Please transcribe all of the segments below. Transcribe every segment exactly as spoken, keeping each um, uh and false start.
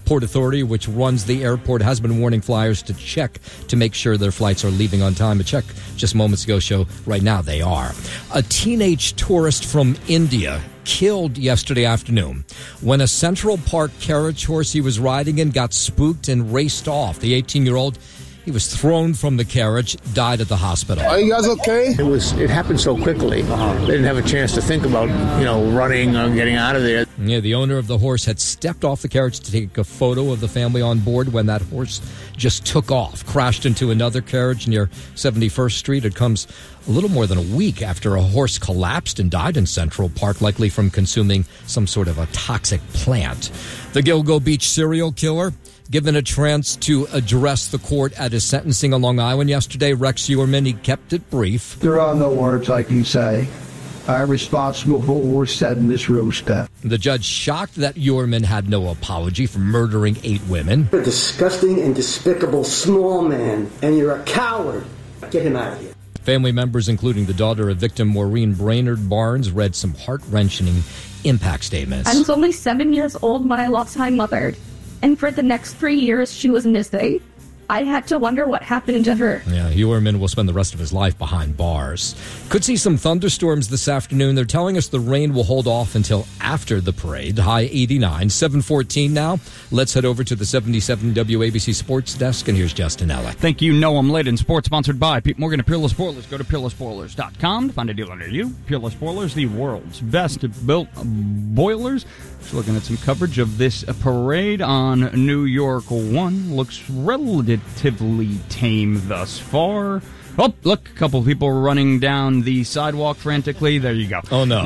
Port Authority, which runs the airport, has been warning flyers to check to make sure their flights are leaving on time. A check just moments ago show right now they are. A teenage tourist from India killed yesterday afternoon when a Central Park carriage horse he was riding in got spooked and raced off. The eighteen-year-old, he was thrown from the carriage, died at the hospital. Are you guys okay? It was. It happened so quickly. Uh-huh. They didn't have a chance to think about, you know, running or getting out of there. Yeah, the owner of the horse had stepped off the carriage to take a photo of the family on board when that horse just took off, crashed into another carriage near seventy-first Street. It comes a little more than a week after a horse collapsed and died in Central Park, likely from consuming some sort of a toxic plant. The Gilgo Beach serial killer, given a chance to address the court at his sentencing on Long Island yesterday, Rex Uerman, he kept it brief. There are no words I can say. I'm responsible for what was said in this room, Steph. The judge shocked that Uerman had no apology for murdering eight women. You're a disgusting and despicable small man, and you're a coward. Get him out of here. Family members, including the daughter of victim Maureen Brainerd Barnes, read some heart-wrenching impact statements. I was only seven years old when I lost my mother. And for the next three years, she was missing. I had to wonder what happened to her. Yeah, Uerman will spend the rest of his life behind bars. Could see some thunderstorms this afternoon. They're telling us the rain will hold off until after the parade. High eighty-nine, seven fourteen now. Let's head over to the seventy-seven W A B C Sports Desk, and here's Justin Ellick. Thank you, Noam Layden. Sports sponsored by Pete Morgan of Peerless Spoilers. Go to peerless spoilers dot com to find a dealer near you. Peerless Spoilers, the world's best built boilers. Just looking at some coverage of this parade on New York one. Looks relatively tame thus far. Oh, look, a couple of people running down the sidewalk frantically. There you go. Oh, no.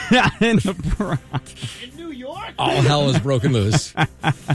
In the Bronx. In New York? All hell is broken loose. uh,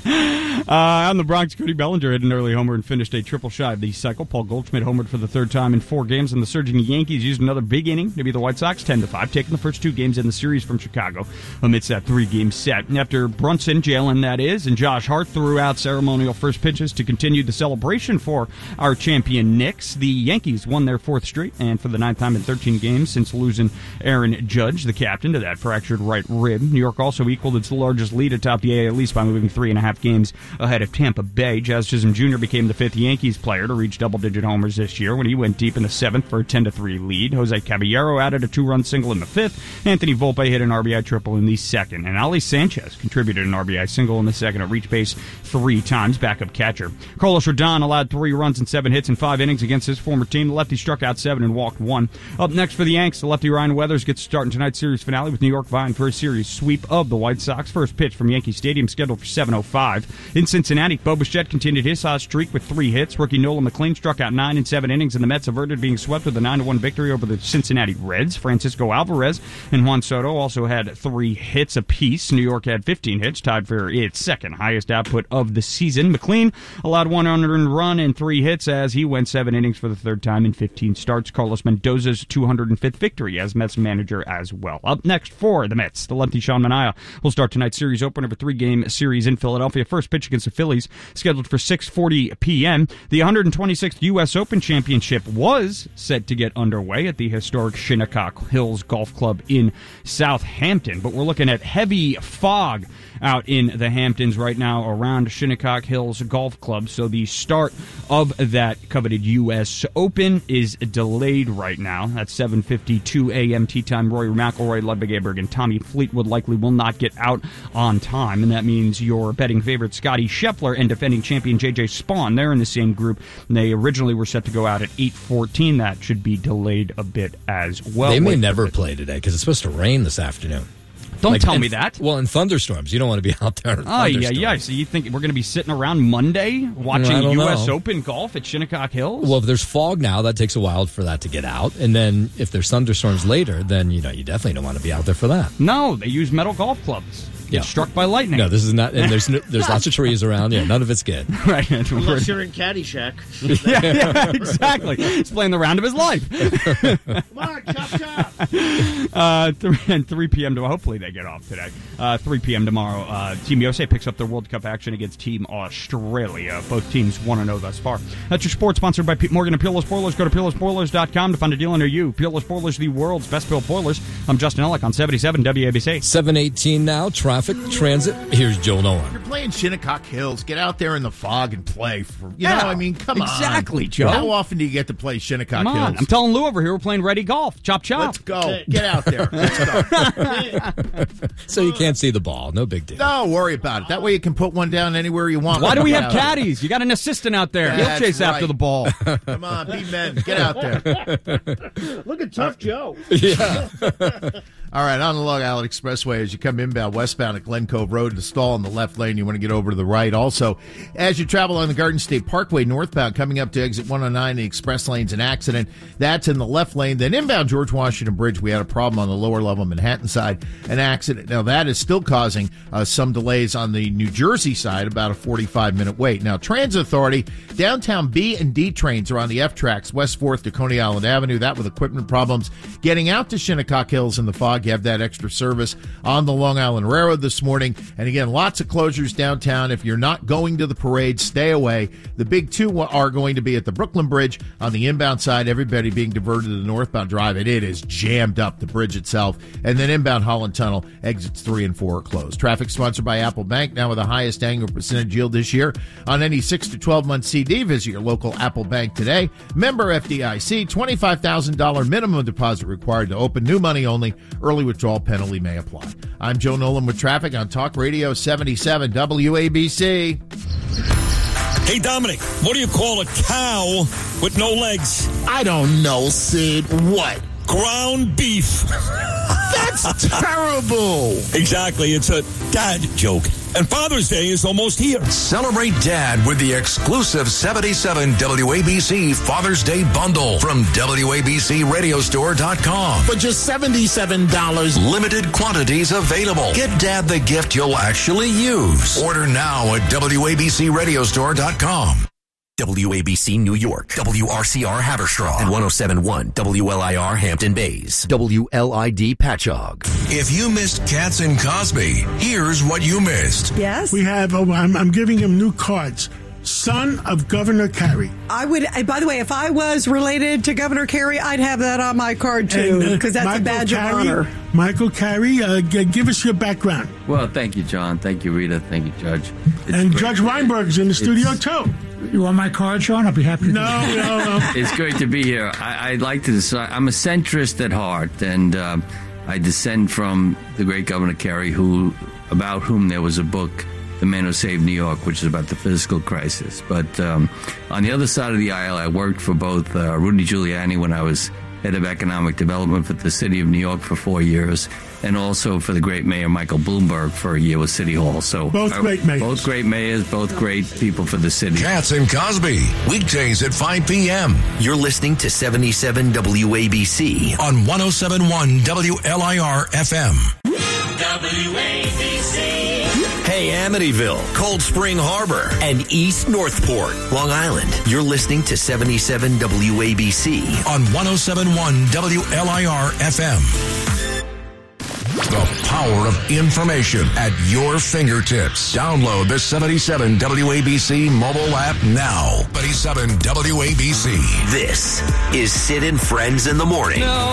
on the Bronx, Cody Bellinger had an early homer and finished a triple shy of the cycle. Paul Goldschmidt homered for the third time in four games, and the surging Yankees used another big inning to beat the White Sox ten to five, taking the first two games in the series from Chicago amidst that three-game set. After Brunson, Jalen, that is, and Josh Hart threw out ceremonial first pitches to continue the celebration for our champion Knicks, the Yankees won their fourth straight, and for the ninth time in thirteen games since losing Aaron Judge, the captain, to that fractured right rib. New York also equaled its largest lead atop the A L East by moving three and a half games ahead of Tampa Bay. Jazz Chisholm Junior became the fifth Yankees player to reach double-digit homers this year when he went deep in the seventh for a ten to three lead. Jose Caballero added a two-run single in the fifth. Anthony Volpe hit an R B I triple in the second, and Ali Sanchez contributed an R B I single in the second at reach base three times, backup catcher. Carlos Rodon allowed three runs and seven hits in five innings against his former team. The lefty struck out seven and walked one. Up next for the Yanks, the lefty Ryan Weathers gets to start in tonight's series finale with New York vying for a series sweep of the White Sox. First pitch from Yankee Stadium scheduled for seven oh five. In Cincinnati, Bo Bichette continued his hot streak with three hits. Rookie Nolan McLean struck out nine in seven innings, and the Mets averted being swept with a nine to one victory over the Cincinnati Reds. Francisco Alvarez and Juan Soto also had three hits apiece. New York had fifteen hits, tied for its second highest output of the season. McLean allowed one earned run and three hits as he went seven innings for the third time in fifteen starts. Carlos Mendoza's two hundred fifth victory as Mets manager as well. Up next for the Mets, the lefty Sean Manaea will start tonight's series opener of a three-game series in Philadelphia. First pitch against the Phillies scheduled for six forty p.m. The one hundred twenty-sixth U S Open Championship was set to get underway at the historic Shinnecock Hills Golf Club in Southampton, but we're looking at heavy fog out in the Hamptons right now around Shinnecock Hills Golf Club, so the start of that coveted U S Open is delayed right now. That's seven fifty-two a.m. tee time. Rory McIlroy, Ludwig Aberg, and Tommy Fleetwood likely will not get out on time, and that means your betting favorite Scotty Scheffler and defending champion J J Spaun, they're in the same group. They originally were set to go out at eight fourteen. That should be delayed a bit as well. They may Wait never play today because it's supposed to rain this afternoon. Don't like, tell in, me that. Well, in thunderstorms. You don't want to be out there in oh, thunderstorms. yeah, yeah. So you think we're going to be sitting around Monday watching U S know. Open golf at Shinnecock Hills? Well, if there's fog now, that takes a while for that to get out. And then if there's thunderstorms later, then you know you definitely don't want to be out there for that. No, they use metal golf clubs. Get yeah. struck by lightning. No, this is not. And there's no, there's lots of trees around. Yeah, none of it's good. Right. Unless you're in Caddyshack. yeah, yeah, exactly. He's playing the round of his life. Come on, chop chop. Uh, three, and three p.m. tomorrow. Hopefully they get off today. Uh, three p.m. tomorrow. Uh, Team U S A picks up their World Cup action against Team Australia. Both teams one to oh thus far. That's your sports sponsored by Pete Morgan and Peerless Boilers. Go to peerless boilers dot com to find a deal near you. Peerless Boilers, the world's best built boilers. I'm Justin Ellick on seventy-seven W A B C. seven eighteen now. Traffic, transit. Here's Joel Nolan. playing Shinnecock Hills. Get out there in the fog and play. For, you Yeah, know, I mean, come on. exactly, Joe. How often do you get to play Shinnecock Come on. Hills? I'm telling Lou over here we're playing Ready Golf. Chop, chop. Let's go. Get out there. Let's go. So you can't see the ball. No big deal. Don't worry about it. That way you can put one down anywhere you want. Why do we Get have out there. caddies? You got an assistant out there. That's He'll chase right. after the ball. Come on, be men. Get out there. Look at Tough Joe. Yeah. All right, on the Long Island Expressway, as you come inbound westbound at Glen Cove Road, the stall in the left lane, you want to get over to the right. Also, as you travel on the Garden State Parkway northbound, coming up to exit one oh nine, the express lane's an accident. That's in the left lane. Then inbound George Washington Bridge, we had a problem on the lower level Manhattan side, an accident. Now, that is still causing uh, some delays on the New Jersey side, about a forty-five minute wait. Now, Transit Authority, downtown B and D trains are on the F tracks, West fourth to Coney Island Avenue. That with equipment problems. Getting out to Shinnecock Hills in the fog, you have that extra service on the Long Island Railroad this morning. And again, lots of closures downtown. If you're not going to the parade, stay away. The big two are going to be at the Brooklyn Bridge on the inbound side, everybody being diverted to the northbound drive, and it is jammed up, the bridge itself. And then inbound Holland Tunnel, exits three and four are closed. Traffic sponsored by Apple Bank, now with the highest annual percentage yield this year on any six to twelve month C D. Visit your local Apple Bank today. Member F D I C, twenty-five thousand dollars minimum deposit required to open. New money only. Early withdrawal penalty may apply. I'm Joe Nolan with traffic on Talk Radio seventy-seven W A B C. Hey, Dominic, what do you call a cow with no legs? I don't know, Sid. What? Ground beef. That's terrible. Exactly. It's a dad joke. And Father's Day is almost here. Celebrate Dad with the exclusive seventy-seven W A B C Father's Day bundle from W A B C radio store dot com. For just seventy-seven dollars. Limited quantities available. Get Dad the gift you'll actually use. Order now at W A B C radio store dot com. W A B C New York, W R C R Haverstraw, and one oh seven point one W L I R Hampton Bays, W L I D Patchogue. If you missed Katz and Cosby, here's what you missed. Yes? We have, oh, I'm, I'm giving him new cards. Son of Governor Carey. I would, by the way, if I was related to Governor Carey, I'd have that on my card too, because uh, that's Michael a badge Carey, of honor. Michael Carey, uh, g- give us your background. Well, thank you, John. Thank you, Rita. Thank you, Judge. It's and great. Judge Weinberg's in the studio it's, too. You want my card, Sean? I'll be happy to. No, no, no. It's great to be here. I, I'd like to decide. I'm a centrist at heart, and um, I descend from the great Governor Carey, who, about whom there was a book, The Man Who Saved New York, which is about the fiscal crisis. But um, on the other side of the aisle, I worked for both uh, Rudy Giuliani when I was head of economic development for the city of New York for four years, and also for the great mayor Michael Bloomberg for a year with City Hall. So both uh, great mayors. Both great mayors, both great people for the city. Katz and Cosby, weekdays at five p.m. You're listening to seventy-seven W A B C on one oh seven point one W L I R F M. W A B C. Hey, Amityville, Cold Spring Harbor, and East Northport, Long Island. You're listening to seventy-seven W A B C on one oh seven point one W L I R F M. The power of information at your fingertips. Download the seventy-seven W A B C mobile app now. seventy-seven W A B C. This is Sid and Friends in the Morning. No.